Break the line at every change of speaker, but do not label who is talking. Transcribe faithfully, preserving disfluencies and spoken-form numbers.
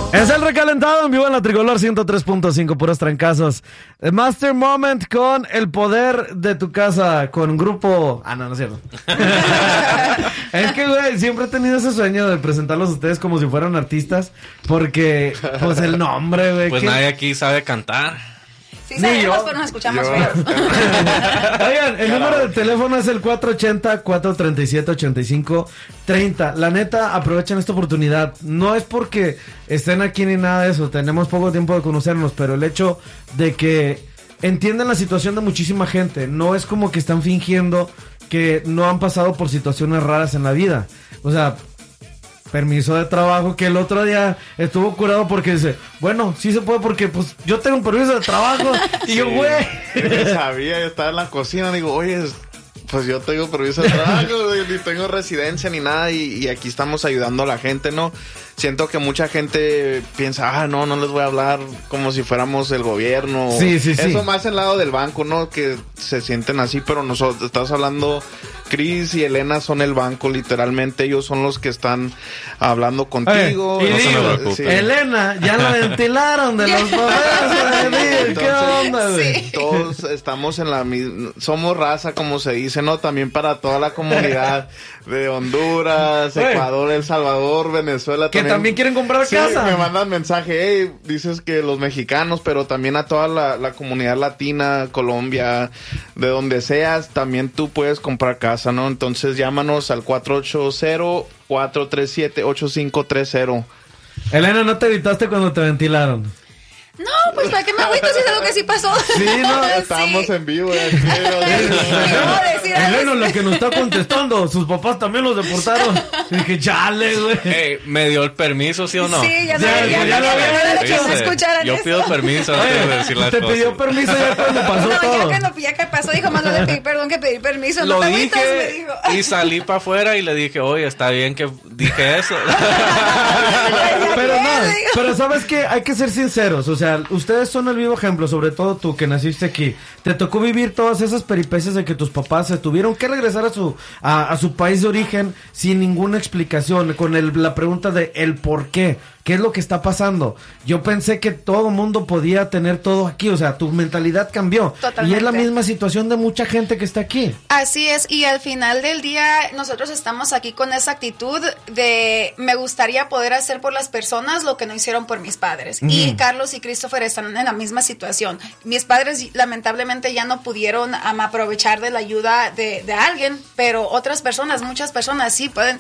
Es el recalentado en vivo en la Tricolor ciento tres punto cinco, puros trancazos. The Master Moment con el poder de tu casa, con grupo... Ah, no, no es cierto. Es que, güey, siempre he tenido ese sueño de presentarlos a ustedes como si fueran artistas, porque, pues, el nombre, güey.
Pues
que...
nadie aquí sabe cantar.
Sí sabemos, pero nos escuchamos
yo.
feos.
Oigan, el número de teléfono es el cuatro ochenta, cuatro treinta y siete, ochenta y cinco treinta. La neta, aprovechen esta oportunidad. No es porque estén aquí ni nada de eso. Tenemos poco tiempo de conocernos, pero el hecho de que entiendan la situación de muchísima gente. No es como que están fingiendo que no han pasado por situaciones raras en la vida. O sea... permiso de trabajo, que el otro día estuvo curado porque dice, bueno, sí se puede porque pues yo tengo un permiso de trabajo. Y
Sí,
yo, güey,
yo no sabía, yo estaba en la cocina, digo, oye, pues yo tengo permiso de trabajo, ni tengo residencia ni nada, y, y aquí estamos ayudando a la gente, ¿no? Siento que mucha gente piensa, ah, no, no les voy a hablar como si fuéramos el gobierno.
Sí, sí, sí.
Eso más en lado del banco, ¿no? Que se sienten así, pero nosotros, estás hablando, Chris y Elena son el banco, literalmente, ellos son los que están hablando contigo.
Oye, y
no se
digo,
me preocupen.
sí. Elena, ya la ventilaron de los poderes. ¿Qué onda, güey?
Sí.
Todos estamos en la misma, somos raza, como se dice, ¿no? También para toda la comunidad de Honduras,
Güey.
Ecuador, El Salvador, Venezuela.
Que también quieren comprar
Sí,
casa.
me mandan mensaje, hey, dices que los mexicanos, pero también a toda la, la comunidad latina, Colombia, de donde seas, también tú puedes comprar casa, ¿no? Entonces llámanos al cuatro ocho cero, cuatro tres siete, ocho cinco tres cero.
Elena, ¿no te evitaste cuando te ventilaron?
No, pues para qué me agüito si es algo que sí pasó.
Sí, no,
Estábamos
Sí.
en vivo. eh, sí,
No, decir algo
Elena,
así.
la que nos está contestando, sus papás también los deportaron. Y dije, chale, güey.
Hey, ¿me dio el permiso, sí o no?
Sí, ya,
Ya,
no,
ya
ya,
lo
no
había
había
hecho.
que no
¿Viste?
escucharan
Yo
eso.
pido permiso antes de decir las
Te
cosas.
pidió permiso ya cuando pasó
No,
todo.
ya cuando ya que pasó, dijo, más vale pedir perdón que pedir permiso.
Lo
no te agüites, me
dije
dijo.
y salí para afuera y le dije, oye, está bien que dije eso.
Pero
¿Qué?
no,
Digo.
pero sabes que hay que ser sinceros, o sea, ustedes son el vivo ejemplo, sobre todo tú que naciste aquí. Te tocó vivir todas esas peripecias de que tus papás se tuvieron que regresar a su a, a su país de origen sin ninguna explicación, con el, la pregunta de el por qué. ¿Qué es lo que está pasando? Yo pensé que todo mundo podía tener todo aquí, o sea, tu mentalidad cambió.
Totalmente.
Y es la misma situación de mucha gente que está aquí.
Así es, y al final del día nosotros estamos aquí con esa actitud de me gustaría poder hacer por las personas lo que no hicieron por mis padres.
Ujú.
Y Carlos y Christopher están en la misma situación. Mis padres lamentablemente ya no pudieron um, aprovechar de la ayuda de, de alguien, pero otras personas, muchas personas sí pueden